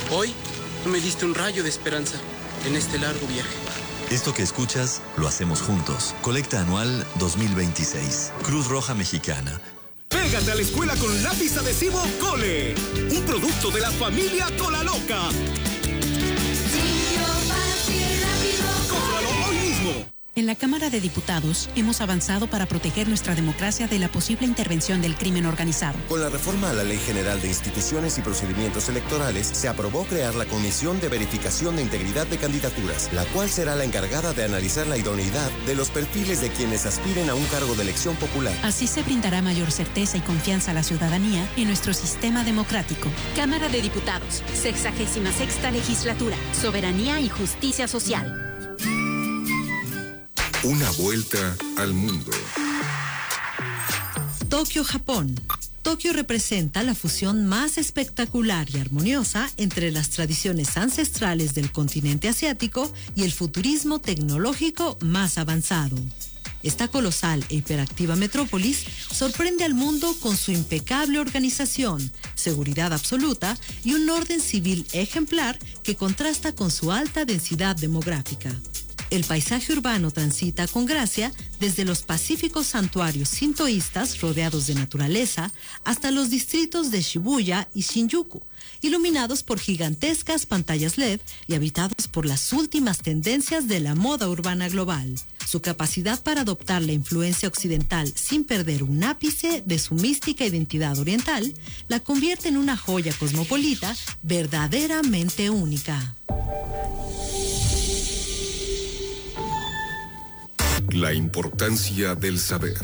Hoy me diste un rayo de esperanza en este largo viaje. Esto que escuchas, lo hacemos juntos. Colecta anual 2026. Cruz Roja Mexicana. Pégate a la escuela con lápiz adhesivo Cole. Un producto de la familia Cola Loca. Cómpralo hoy mismo. En la Cámara de Diputados hemos avanzado para proteger nuestra democracia de la posible intervención del crimen organizado. Con la reforma a la Ley General de Instituciones y Procedimientos Electorales, se aprobó crear la Comisión de Verificación de Integridad de Candidaturas, la cual será la encargada de analizar la idoneidad de los perfiles de quienes aspiren a un cargo de elección popular. Así se brindará mayor certeza y confianza a la ciudadanía en nuestro sistema democrático. Cámara de Diputados, 66ª Legislatura, Soberanía y Justicia Social. Una vuelta al mundo. Tokio, Japón. Tokio representa la fusión más espectacular y armoniosa entre las tradiciones ancestrales del continente asiático y el futurismo tecnológico más avanzado. Esta colosal e hiperactiva metrópolis sorprende al mundo con su impecable organización, seguridad absoluta y un orden civil ejemplar que contrasta con su alta densidad demográfica. El paisaje urbano transita con gracia desde los pacíficos santuarios sintoístas rodeados de naturaleza hasta los distritos de Shibuya y Shinjuku, iluminados por gigantescas pantallas LED y habitados por las últimas tendencias de la moda urbana global. Su capacidad para adoptar la influencia occidental sin perder un ápice de su mística identidad oriental la convierte en una joya cosmopolita verdaderamente única. La importancia del saber.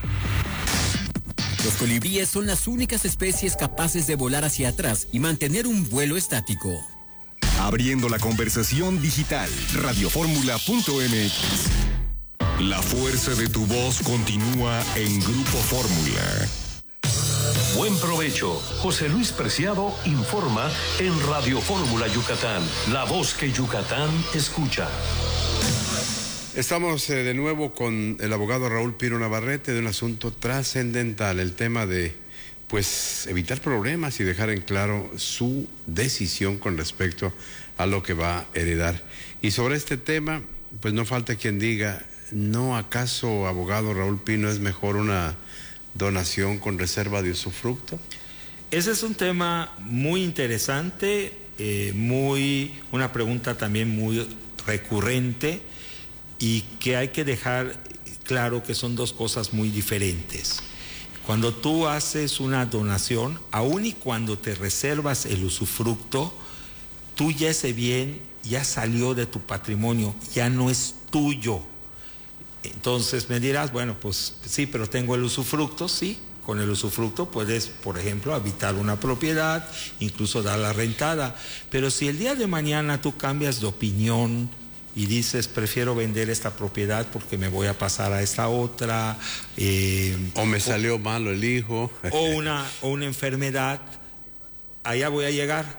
Los colibríes son las únicas especies capaces de volar hacia atrás y mantener un vuelo estático. Abriendo la conversación digital, radioformula.mx. La fuerza de tu voz continúa en Grupo Fórmula. Buen provecho. José Luis Preciado informa en Radio Fórmula Yucatán, la voz que Yucatán escucha. Estamos de nuevo con el abogado Raúl Piro Navarrete de un asunto trascendental, el tema de evitar problemas y dejar en claro su decisión con respecto a lo que va a heredar. Y sobre este tema, pues no falta quien diga, ¿no acaso, abogado Raúl Pino, es mejor una donación con reserva de usufructo? Ese es un tema muy interesante, una pregunta también muy recurrente, y que hay que dejar claro que son dos cosas muy diferentes. Cuando tú haces una donación, aun y cuando te reservas el usufructo, tú ya ese bien ya salió de tu patrimonio, ya no es tuyo. Entonces me dirás, bueno, pues sí, pero tengo el usufructo, sí. Con el usufructo puedes, por ejemplo, habitar una propiedad, incluso darla rentada. Pero si el día de mañana tú cambias de opinión y dices, prefiero vender esta propiedad porque me voy a pasar a esta otra. O me salió malo el hijo. O una enfermedad, allá voy a llegar.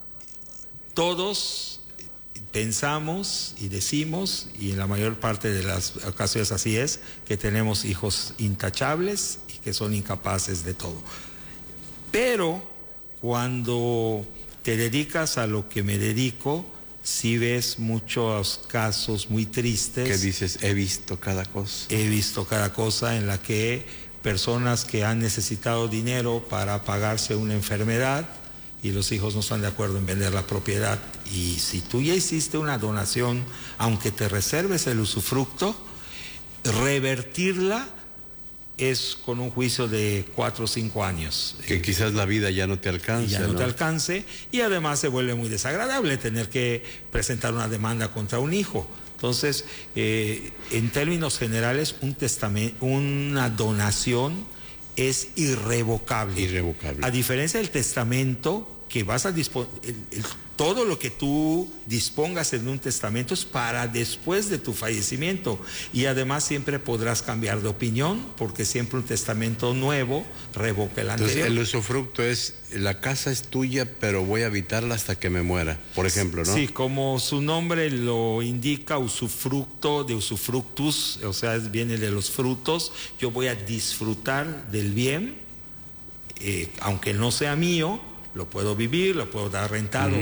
Todos pensamos y decimos, y en la mayor parte de las ocasiones así es, que tenemos hijos intachables y que son incapaces de todo. Pero cuando te dedicas a lo que me dedico, sí ves muchos casos muy tristes. ¿Qué dices? He visto cada cosa. He visto cada cosa en la que personas que han necesitado dinero para pagarse una enfermedad y los hijos no están de acuerdo en vender la propiedad. Y si tú ya hiciste una donación, aunque te reserves el usufructo, revertirla es con un juicio de 4 o 5 años. Que quizás la vida ya no te alcance. Ya no te alcance, y además se vuelve muy desagradable tener que presentar una demanda contra un hijo. Entonces, en términos generales, una donación es irrevocable. Irrevocable. A diferencia del testamento, que vas a todo lo que tú dispongas en un testamento es para después de tu fallecimiento, y además siempre podrás cambiar de opinión porque siempre un testamento nuevo revoca el anterior. Entonces el usufructo es, la casa es tuya pero voy a habitarla hasta que me muera, por ejemplo, ¿no? Sí, como su nombre lo indica, usufructo, de usufructus, o sea, viene de los frutos. Yo voy a disfrutar del bien, aunque no sea mío, lo puedo vivir, lo puedo dar rentado.